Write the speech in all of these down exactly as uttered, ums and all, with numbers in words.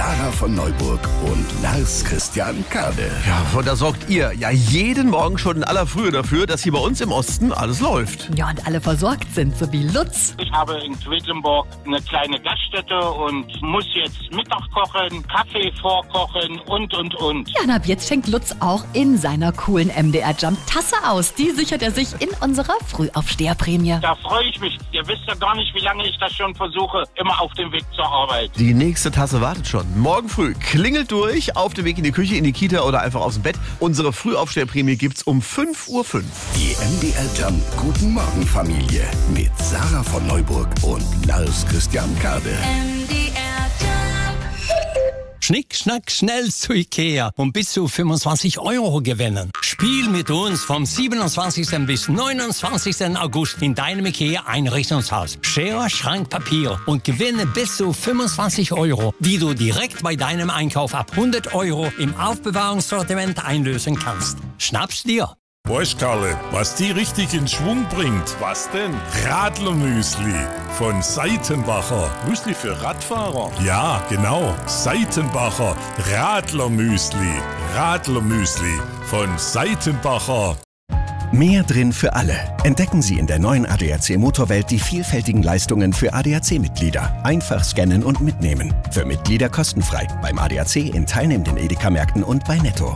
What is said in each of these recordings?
Sarah von Neuburg und Lars Christian Kade. Ja, und da sorgt ihr ja jeden Morgen schon in aller Frühe dafür, dass hier bei uns im Osten alles läuft. Ja, und alle versorgt sind, so wie Lutz. Ich habe in Quedlinburg eine kleine Gaststätte und muss jetzt Mittag kochen, Kaffee vorkochen und, und, und. Ja, und ab jetzt schenkt Lutz auch in seiner coolen M D R Jump Tasse aus. Die sichert er sich in unserer Frühaufsteherprämie. Da freue ich mich. Ihr wisst ja gar nicht, wie lange ich das schon versuche, immer auf dem Weg zur Arbeit. Die nächste Tasse wartet schon. Morgen früh klingelt durch, auf dem Weg in die Küche, in die Kita oder einfach aufs Bett. Unsere Frühaufsteherprämie gibt's um fünf Uhr fünf. Die M D R Jump Guten Morgen Familie mit Sarah von Neuburg und Lars Christian Kade. M D R Jump. Schnick, schnack, schnell zu Ikea und bis zu fünfundzwanzig Euro gewinnen. Spiel mit uns vom siebenundzwanzigsten bis neunundzwanzigsten August in deinem Ikea Einrichtungshaus. Schere, Schrank, Papier und gewinne bis zu fünfundzwanzig Euro, die du direkt bei deinem Einkauf ab hundert Euro im Aufbewahrungssortiment einlösen kannst. Schnapp's dir! Weißt Karle, was die richtig in Schwung bringt? Was denn? Radlermüsli von Seitenbacher. Müsli für Radfahrer? Ja, genau. Seitenbacher Radlermüsli. Radlermüsli von Seitenbacher. Mehr drin für alle. Entdecken Sie in der neuen A D A C Motorwelt die vielfältigen Leistungen für A D A C-Mitglieder. Einfach scannen und mitnehmen. Für Mitglieder kostenfrei. Beim A D A C in teilnehmenden Edeka-Märkten und bei Netto.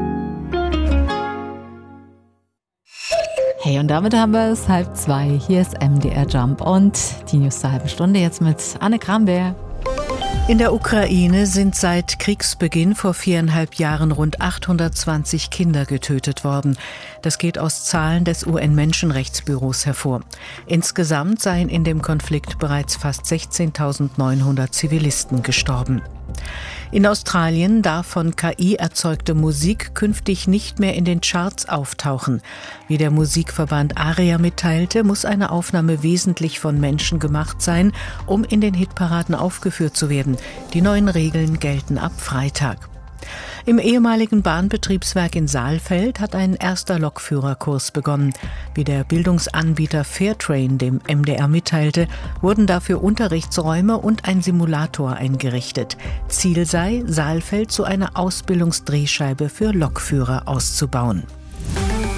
Hey, und damit haben wir es halb zwei. Hier ist M D R Jump und die News zur halben Stunde jetzt mit Anne Kramberg. In der Ukraine sind seit Kriegsbeginn vor viereinhalb Jahren rund achthundertzwanzig Kinder getötet worden. Das geht aus Zahlen des U N-Menschenrechtsbüros hervor. Insgesamt seien in dem Konflikt bereits fast sechzehntausendneunhundert Zivilisten gestorben. In Australien darf von K I erzeugte Musik künftig nicht mehr in den Charts auftauchen. Wie der Musikverband ARIA mitteilte, muss eine Aufnahme wesentlich von Menschen gemacht sein, um in den Hitparaden aufgeführt zu werden. Die neuen Regeln gelten ab Freitag. Im ehemaligen Bahnbetriebswerk in Saalfeld hat ein erster Lokführerkurs begonnen. Wie der Bildungsanbieter Fairtrain dem M D R mitteilte, wurden dafür Unterrichtsräume und ein Simulator eingerichtet. Ziel sei, Saalfeld zu einer Ausbildungsdrehscheibe für Lokführer auszubauen.